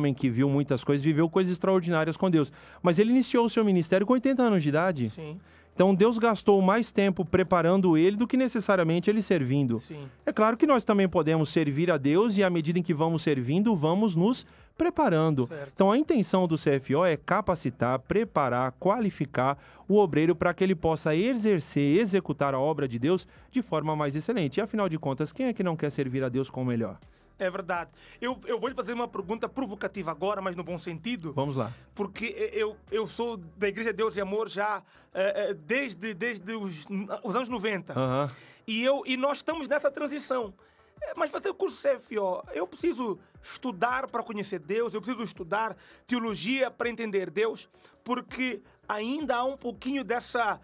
homem que viu muitas coisas, viveu coisas extraordinárias com Deus. Mas ele iniciou o seu ministério com 80 anos de idade. Sim. Então Deus gastou mais tempo preparando ele do que necessariamente ele servindo. Sim. É claro que nós também podemos servir a Deus e à medida em que vamos servindo, vamos nos preparando. Certo. Então a intenção do CFO é capacitar, preparar, qualificar o obreiro para que ele possa exercer, executar a obra de Deus de forma mais excelente. E afinal de contas, quem é que não quer servir a Deus com o melhor? É verdade. Eu vou lhe fazer uma pergunta provocativa agora, mas no bom sentido. Vamos lá. Porque eu sou da Igreja Deus e Amor já desde os anos 90. Aham. E nós estamos nessa transição. Mas fazer o curso CFO, eu preciso estudar para conhecer Deus, eu preciso estudar teologia para entender Deus, porque ainda há um pouquinho dessa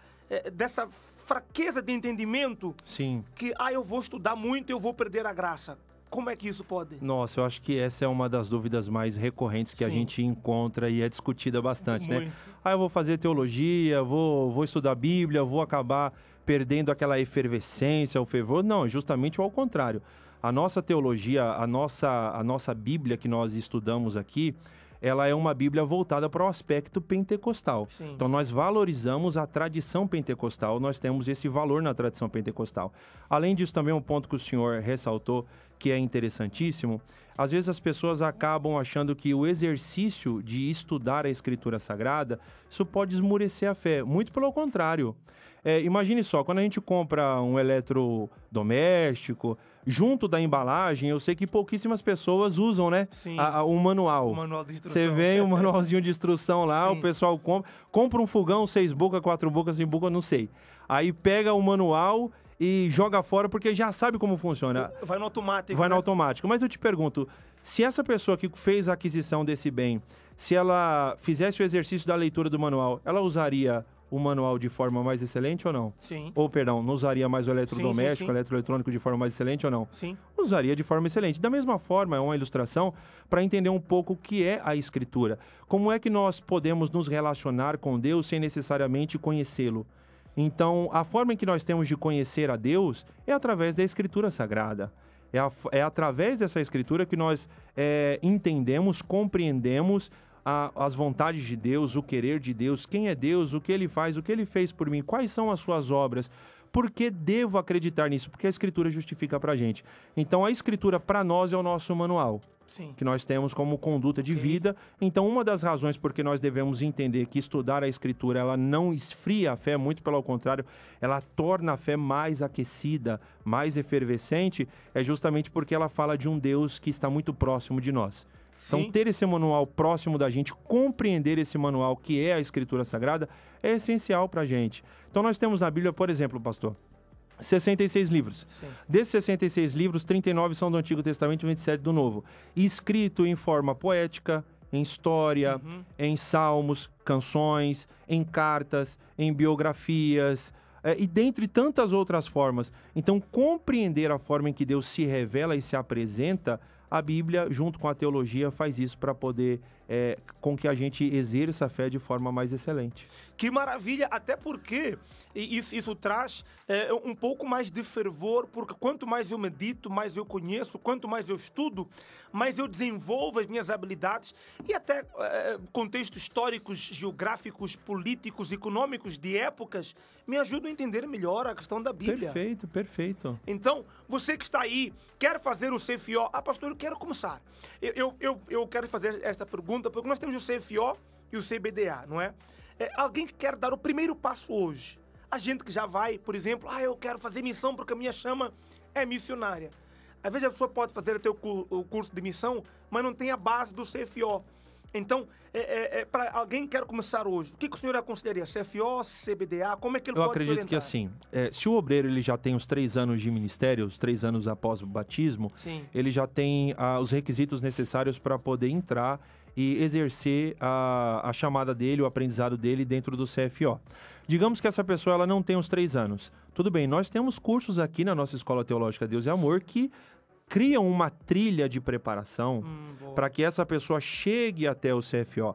fraqueza de entendimento. Sim. Que, eu vou estudar muito e eu vou perder a graça. Como é que isso pode? Nossa, eu acho que essa é uma das dúvidas mais recorrentes que a Sim. gente encontra e é discutida bastante, né? Muito. Eu vou fazer teologia, vou estudar Bíblia, vou acabar perdendo aquela efervescência, o fervor. Não, justamente ao contrário. A nossa teologia, a nossa Bíblia que nós estudamos aqui, ela é uma Bíblia voltada para o aspecto pentecostal. Sim. Então, nós valorizamos a tradição pentecostal, nós temos esse valor na tradição pentecostal. Além disso, também um ponto que o senhor ressaltou, que é interessantíssimo, às vezes as pessoas acabam achando que o exercício de estudar a Escritura Sagrada, isso pode esmurecer a fé. Muito pelo contrário. Imagine só, quando a gente compra um eletrodoméstico, junto da embalagem, eu sei que pouquíssimas pessoas usam, né? Sim. O manual. O manual de instrução. Você vê o manualzinho de instrução lá, Sim. o pessoal compra um fogão, 6 bocas, 4 bocas, 5 bocas, não sei. Aí pega o manual e joga fora porque já sabe como funciona. Vai no automático. Vai no né? automático. Mas eu te pergunto, se essa pessoa que fez a aquisição desse bem, se ela fizesse o exercício da leitura do manual, ela usaria o manual de forma mais excelente ou não? Sim. Ou, perdão, não usaria mais o eletrodoméstico, sim. eletroeletrônico de forma mais excelente ou não? Sim. Usaria de forma excelente. Da mesma forma, é uma ilustração para entender um pouco o que é a Escritura. Como é que nós podemos nos relacionar com Deus sem necessariamente conhecê-lo? Então, a forma em que nós temos de conhecer a Deus é através da Escritura Sagrada. É através dessa Escritura que nós entendemos, compreendemos as vontades de Deus, o querer de Deus, quem é Deus, o que Ele faz, o que Ele fez por mim, quais são as suas obras, por que devo acreditar nisso? Porque a Escritura justifica pra gente. Então a Escritura para nós é o nosso manual, Sim. que nós temos como conduta de vida. Então uma das razões por que nós devemos entender que estudar a Escritura, ela não esfria a fé, muito pelo contrário, ela torna a fé mais aquecida, mais efervescente, é justamente porque ela fala de um Deus que está muito próximo de nós. Então, Sim. ter esse manual próximo da gente, compreender esse manual que é a Escritura Sagrada, é essencial para a gente. Então, nós temos na Bíblia, por exemplo, pastor, 66 livros. Sim. Desses 66 livros, 39 são do Antigo Testamento e 27 do Novo. Escrito em forma poética, em história, em salmos, canções, em cartas, em biografias, e dentre tantas outras formas. Então, compreender a forma em que Deus se revela e se apresenta, a Bíblia, junto com a teologia, faz isso para poder com que a gente exerça a fé de forma mais excelente. Que maravilha, até porque isso traz um pouco mais de fervor, porque quanto mais eu medito, mais eu conheço, quanto mais eu estudo, mais eu desenvolvo as minhas habilidades e até contextos históricos, geográficos, políticos, econômicos de épocas me ajudam a entender melhor a questão da Bíblia. Perfeito, perfeito. Então, você que está aí, quer fazer o CFO, pastor, eu quero começar. Eu quero fazer esta pergunta, porque nós temos o CFO e o CBDA, não é? Alguém que quer dar o primeiro passo hoje. A gente que já vai, por exemplo, eu quero fazer missão porque a minha chama é missionária. Às vezes a pessoa pode fazer até o curso de missão, mas não tem a base do CFO. Então, para alguém que quer começar hoje, o que o senhor aconselharia? CFO, CBDA? Como é que ele Eu pode acredito que assim, se o obreiro ele já tem os 3 anos de ministério, os 3 anos após o batismo, Sim. ele já tem os requisitos necessários para poder entrar e exercer a chamada dele, o aprendizado dele dentro do CFO. Digamos que essa pessoa ela não tem os 3 anos. Tudo bem, nós temos cursos aqui na nossa Escola Teológica Deus e Amor que criam uma trilha de preparação para que essa pessoa chegue até o CFO.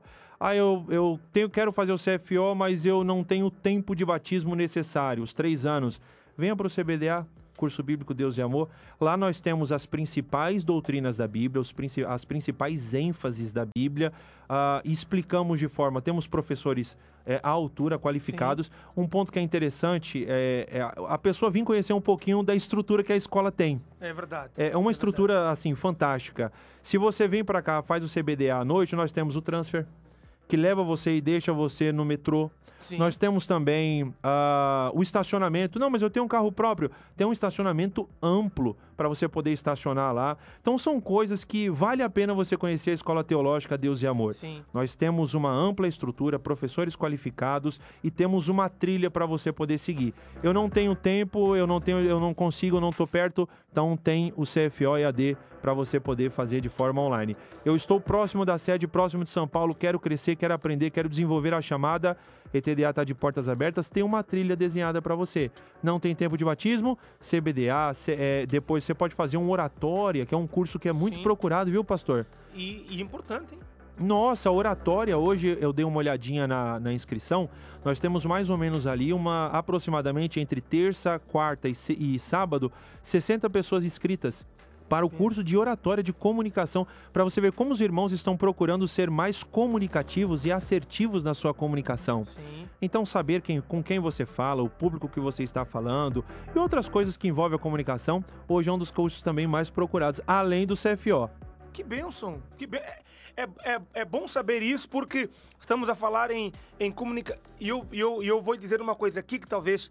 Quero fazer o CFO, mas eu não tenho o tempo de batismo necessário, os 3 anos. Venha para o CBDA. curso bíblico Deus e Amor. Lá nós temos as principais doutrinas da Bíblia, as principais ênfases da Bíblia, explicamos de forma, temos professores à altura, qualificados. Sim. Um ponto que é interessante é a pessoa vir conhecer um pouquinho da estrutura que a escola tem. É verdade. É uma estrutura, assim, fantástica. Se você vem para cá, faz o CBDA à noite, nós temos o transfer, que leva você e deixa você no metrô. Sim. Nós temos também o estacionamento. Não, mas eu tenho um carro próprio. Tem um estacionamento amplo para você poder estacionar lá. Então são coisas que vale a pena você conhecer a Escola Teológica Deus e Amor. Sim. Nós temos uma ampla estrutura, professores qualificados e temos uma trilha para você poder seguir. Eu não tenho tempo, eu não consigo, eu não estou perto, então tem o CFO EAD para você poder fazer de forma online. Eu estou próximo da sede, próximo de São Paulo, quero crescer, quero aprender, quero desenvolver a chamada. ETDA está de portas abertas, tem uma trilha desenhada para você. Não tem tempo de batismo, CBDA, depois você pode fazer um oratória, que é um curso que é muito procurado, viu, pastor? E importante, hein? Nossa, a oratória, hoje eu dei uma olhadinha na inscrição, nós temos mais ou menos ali aproximadamente entre terça, quarta e sábado, 60 pessoas inscritas para o curso de oratória de comunicação, para você ver como os irmãos estão procurando ser mais comunicativos e assertivos na sua comunicação. Sim. Então, saber com quem você fala, o público que você está falando e outras coisas que envolvem a comunicação, hoje é um dos cursos também mais procurados, além do CFO. Que bênção! É bom saber isso, porque estamos a falar em comunicação. E eu vou dizer uma coisa aqui que talvez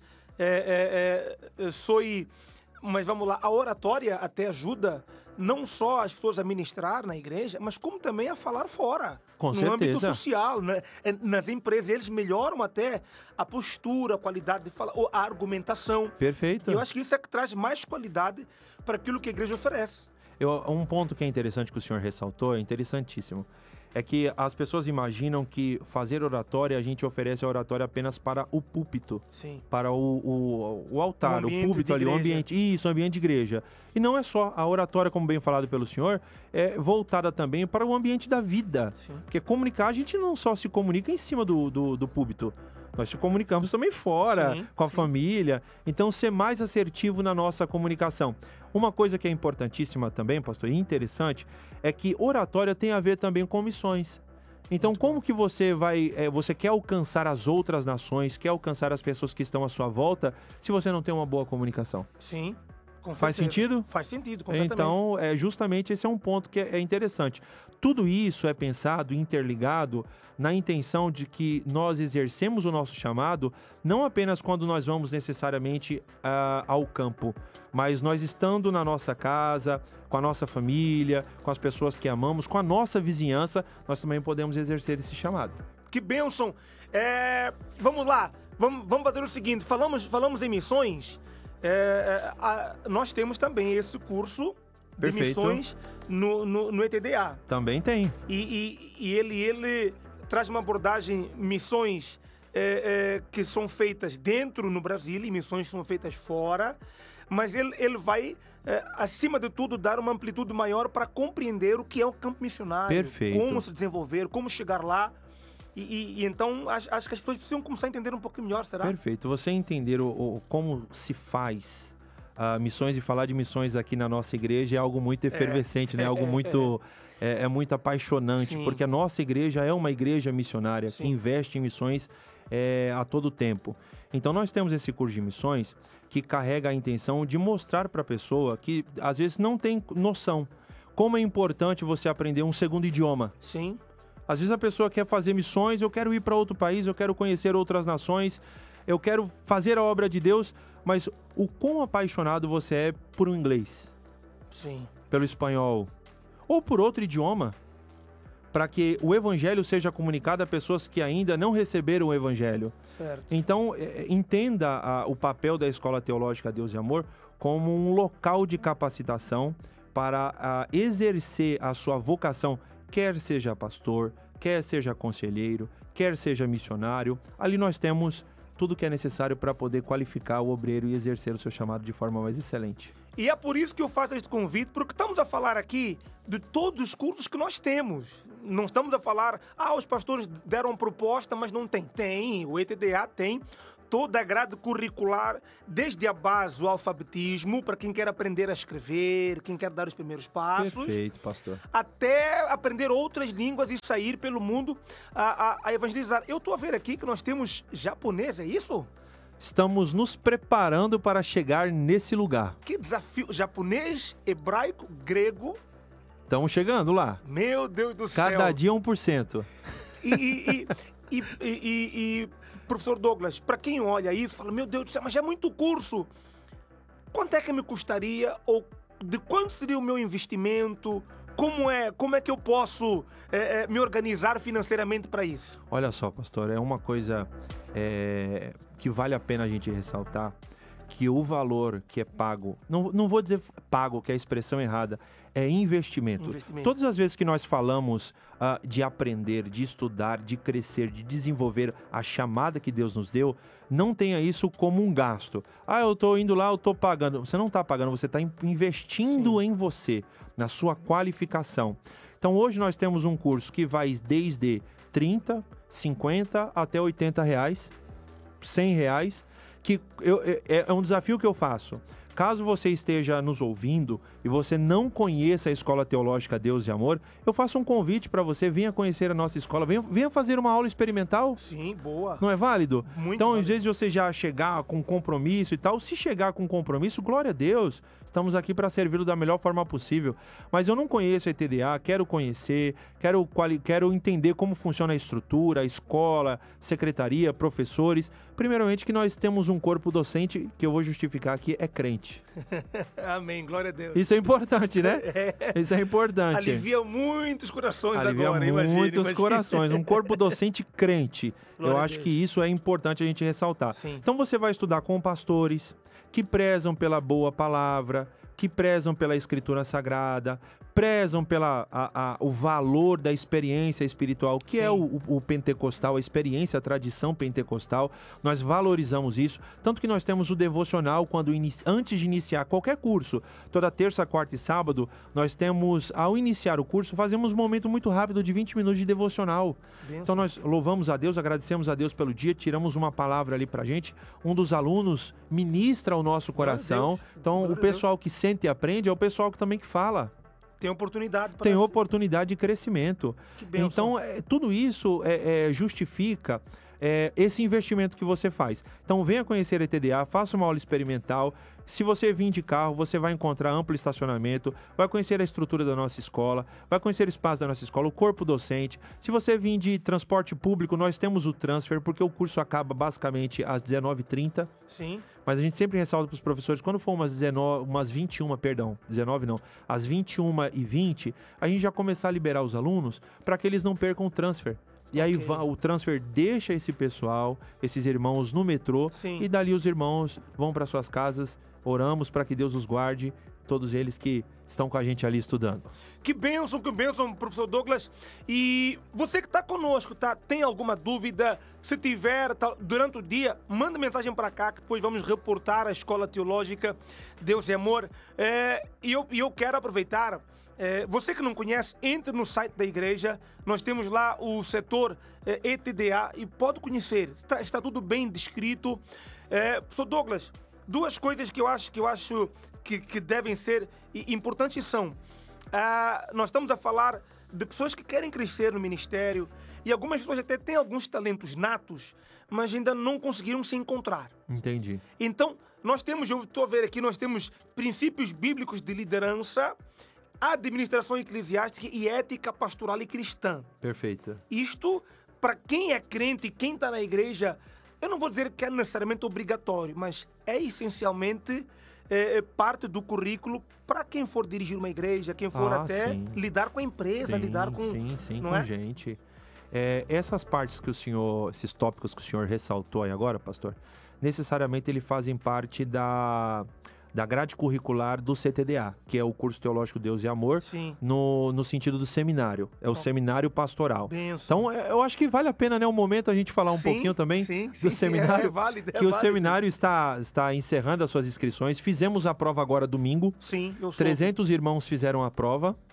soe... Mas vamos lá, a oratória até ajuda não só as pessoas a ministrar na igreja, mas como também a falar fora. Com certeza. No âmbito social, né? Nas empresas, eles melhoram até a postura, a qualidade de falar, ou a argumentação. Perfeito. E eu acho que isso é que traz mais qualidade para aquilo que a igreja oferece. Um ponto que é interessante que o senhor ressaltou, é interessantíssimo, é que as pessoas imaginam que fazer oratória, a gente oferece a oratória apenas para o púlpito. Sim. Para o altar, o púlpito ali, o ambiente. Isso, o ambiente de igreja. E não é só a oratória, como bem falado pelo senhor, é voltada também para o ambiente da vida. Sim. Porque comunicar, a gente não só se comunica em cima do púlpito. Nós te comunicamos também fora, com a família. Então, ser mais assertivo na nossa comunicação. Uma coisa que é importantíssima também, pastor, e interessante, é que oratória tem a ver também com missões. Então, como que você você quer alcançar as outras nações, quer alcançar as pessoas que estão à sua volta, se você não tem uma boa comunicação? Sim. Faz sentido? Faz sentido, completamente. Então, justamente esse é um ponto que é interessante. Tudo isso é pensado, interligado, na intenção de que nós exercemos o nosso chamado, não apenas quando nós vamos necessariamente ao campo, mas nós estando na nossa casa, com a nossa família, com as pessoas que amamos, com a nossa vizinhança, nós também podemos exercer esse chamado. Que bênção! Vamos lá, vamos fazer o seguinte, falamos em missões. Nós temos também esse curso de missões no ETDA. Também tem. E ele traz uma abordagem, missões que são feitas dentro no Brasil e missões que são feitas fora, mas ele vai, acima de tudo, dar uma amplitude maior para compreender o que é o campo missionário. Perfeito. Como se desenvolver, como chegar lá. E então, acho que as pessoas precisam começar a entender um pouquinho melhor, será? Perfeito. Você entender como se faz missões, e falar de missões aqui na nossa igreja é algo muito efervescente, né? Algo muito... É muito apaixonante, Sim. porque a nossa igreja é uma igreja missionária. Sim. Que investe em missões a todo tempo. Então, nós temos esse curso de missões que carrega a intenção de mostrar para a pessoa que, às vezes, não tem noção como é importante você aprender um segundo idioma. Sim. Às vezes a pessoa quer fazer missões, eu quero ir para outro país, eu quero conhecer outras nações, eu quero fazer a obra de Deus, mas o quão apaixonado você é por um inglês? Sim. Pelo espanhol? Ou por outro idioma? Para que o evangelho seja comunicado a pessoas que ainda não receberam o evangelho. Certo. Então, entenda o papel da Escola Teológica Deus e Amor como um local de capacitação para exercer a sua vocação, quer seja pastor, quer seja conselheiro, quer seja missionário. Ali nós temos tudo que é necessário para poder qualificar o obreiro e exercer o seu chamado de forma mais excelente. E é por isso que eu faço este convite, porque estamos a falar aqui de todos os cursos que nós temos. Não estamos a falar, os pastores deram proposta, mas não tem. Tem, o ETDA tem toda a grade curricular, desde a base, o alfabetismo, para quem quer aprender a escrever, quem quer dar os primeiros passos. Perfeito, pastor. Até aprender outras línguas e sair pelo mundo a evangelizar. Eu estou a ver aqui que nós temos japonês, é isso? Estamos nos preparando para chegar nesse lugar. Que desafio! Japonês, hebraico, grego. Estamos chegando lá. Meu Deus do céu! Cada dia 1%. E professor Douglas, para quem olha isso, fala, meu Deus do céu, mas é muito curso. Quanto é que me custaria? Ou de quanto seria o meu investimento? Como é que eu posso me organizar financeiramente para isso? Olha só, pastor, é uma coisa que vale a pena a gente ressaltar, que o valor que é pago, não vou dizer pago, que é a expressão errada, é investimento. Todas as vezes que nós falamos de aprender, de estudar, de crescer, de desenvolver a chamada que Deus nos deu, não tenha isso como um gasto. Eu estou indo lá, eu estou pagando. Você não está pagando, você está investindo em você, na sua qualificação. Então hoje nós temos um curso que vai desde 30, 50 até 80 reais, 100 reais, que é um desafio que eu faço. Caso você esteja nos ouvindo e você não conheça a Escola Teológica Deus e Amor, eu faço um convite para você, venha conhecer a nossa escola, venha fazer uma aula experimental. Sim, boa. Não é válido? Muito então, válido. Às vezes você já chegar com compromisso e tal, se chegar com compromisso, glória a Deus, estamos aqui para servi-lo da melhor forma possível. Mas eu não conheço a ETDA, quero conhecer, quero entender como funciona a estrutura, a escola, secretaria, professores. Primeiramente que nós temos um corpo docente, que eu vou justificar aqui, é crente. Amém, glória a Deus. Isso é importante, né? Isso é importante. Alivia muitos corações Alivia agora, muitos corações. Um corpo docente crente. Glória eu a acho Deus. que isso é importante a gente ressaltar. Sim. Então você vai estudar com pastores que prezam pela boa palavra, que prezam pela escritura sagrada, prezam o valor da experiência espiritual, que é o pentecostal, a experiência, a tradição pentecostal. Nós valorizamos isso, tanto que nós temos o devocional antes de iniciar qualquer curso. Toda terça, quarta e sábado, nós temos, ao iniciar o curso, fazemos um momento muito rápido de 20 minutos de devocional. Então nós louvamos a Deus, agradecemos a Deus pelo dia, tiramos uma palavra ali pra gente, um dos alunos ministra ao nosso coração. Então o pessoal que sente e aprende é o pessoal que também que fala. Tem oportunidade. Tem oportunidade de crescimento. Que bênção. Então, tudo isso justifica esse investimento que você faz. Então, venha conhecer a ETDA, faça uma aula experimental. Se você vir de carro, você vai encontrar amplo estacionamento, vai conhecer a estrutura da nossa escola, vai conhecer o espaço da nossa escola, o corpo docente. Se você vir de transporte público, nós temos o transfer, porque o curso acaba basicamente às 19h30. Sim. Mas a gente sempre ressalta para os professores, quando for às 21h20, a gente já começar a liberar os alunos para que eles não percam o transfer. E aí o transfer deixa esse pessoal, esses irmãos no metrô. Sim. E dali os irmãos vão para suas casas, oramos para que Deus os guarde, todos eles que estão com a gente ali estudando. Que bênção, professor Douglas. E você que está conosco, tem alguma dúvida? Se tiver, durante o dia, manda mensagem para cá, que depois vamos reportar a Escola Teológica Deus e Amor. E eu quero aproveitar, você que não conhece, entre no site da igreja, nós temos lá o setor ETDA e pode conhecer, está tudo bem descrito. Professor Douglas, duas coisas que eu acho que devem ser importantes são, nós estamos a falar de pessoas que querem crescer no ministério e algumas pessoas até têm alguns talentos natos, mas ainda não conseguiram se encontrar. Entendi. Então, eu estou a ver aqui, nós temos princípios bíblicos de liderança, administração eclesiástica e ética pastoral e cristã. Perfeito. Isto, para quem é crente e quem está na igreja, eu não vou dizer que é necessariamente obrigatório, mas é essencialmente parte do currículo para quem for dirigir uma igreja, quem for lidar com a empresa, lidar com... Sim, não com é? gente. Essas partes que esses tópicos que o senhor ressaltou aí agora, pastor, necessariamente eles fazem parte da grade curricular do CTDA, que é o curso teológico Deus e Amor, no sentido do seminário. É o seminário pastoral. Benção. Então, eu acho que vale a pena, né, um momento a gente falar um pouquinho também do seminário. O seminário está encerrando as suas inscrições. Fizemos a prova agora domingo. Sim, eu sou. 300 irmãos fizeram a prova.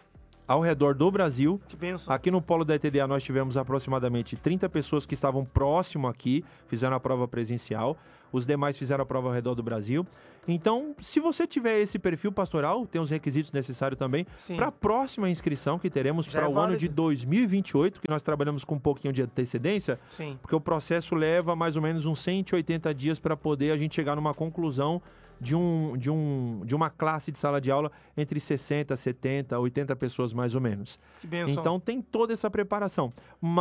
ao redor do Brasil. Que bênção. Aqui no Polo da ETDA nós tivemos aproximadamente 30 pessoas que estavam próximo aqui, fizeram a prova presencial. Os demais fizeram a prova ao redor do Brasil. Então, se você tiver esse perfil pastoral, tem os requisitos necessários também para a próxima inscrição que teremos para o ano de 2028, que nós trabalhamos com um pouquinho de antecedência, porque o processo leva mais ou menos uns 180 dias para poder a gente chegar numa conclusão de uma classe de sala de aula entre 60, 70, 80 pessoas mais ou menos. Que bênção. Então tem toda essa preparação.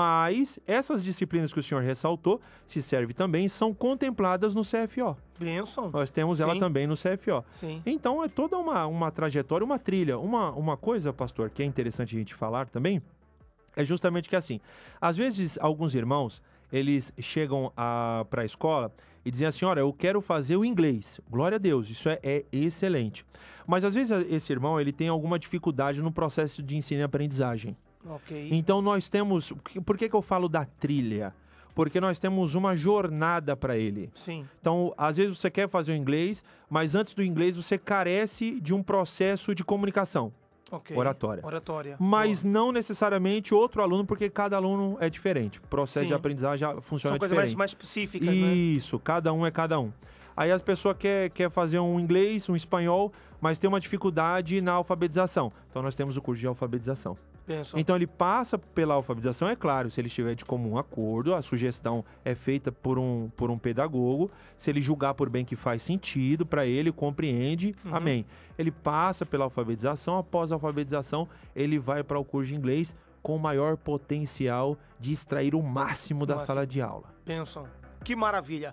Mas essas disciplinas que o senhor ressaltou, se serve também, são contempladas no CFO. Bênção. Nós temos ela também no CFO. Sim. Então é toda uma trajetória, uma trilha. Uma coisa, pastor, que é interessante a gente falar também, é justamente que assim, às vezes alguns irmãos, eles chegam para a escola e dizem assim, olha, eu quero fazer o inglês. Glória a Deus, isso é excelente. Mas às vezes esse irmão, ele tem alguma dificuldade no processo de ensino e aprendizagem. Ok. Então nós temos... Por que eu falo da trilha? Porque nós temos uma jornada para ele. Sim. Então, às vezes você quer fazer o inglês, mas antes do inglês você carece de um processo de comunicação. Okay. Oratória. Mas não necessariamente outro aluno, porque cada aluno é diferente. O processo de aprendizagem já funciona diferente. São coisas mais específicas, Isso, né? Cada um é cada um. Aí as pessoas quer fazer um inglês, um espanhol, mas tem uma dificuldade na alfabetização. Então nós temos o curso de alfabetização. Então ele passa pela alfabetização, é claro, se ele estiver de comum acordo, a sugestão é feita por um pedagogo, se ele julgar por bem que faz sentido para ele, compreende, amém. Ele passa pela alfabetização, após a alfabetização ele vai para o curso de inglês com maior potencial de extrair o máximo da sala de aula. Pensam, que maravilha.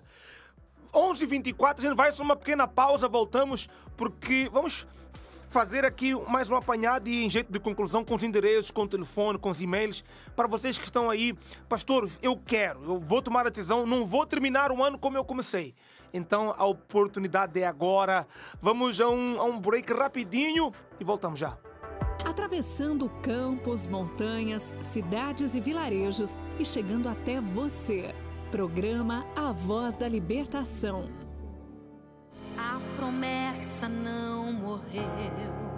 11h24, a gente vai só uma pequena pausa, voltamos, porque vamos fazer aqui mais um apanhado e em jeito de conclusão com os endereços, com o telefone, com os e-mails, para vocês que estão aí. Pastor, eu vou tomar a decisão, não vou terminar o ano como eu comecei. Então a oportunidade é agora. Vamos a um break rapidinho e voltamos já. Atravessando campos, montanhas, cidades e vilarejos e chegando até você. Programa A Voz da Libertação. A promessa não morreu.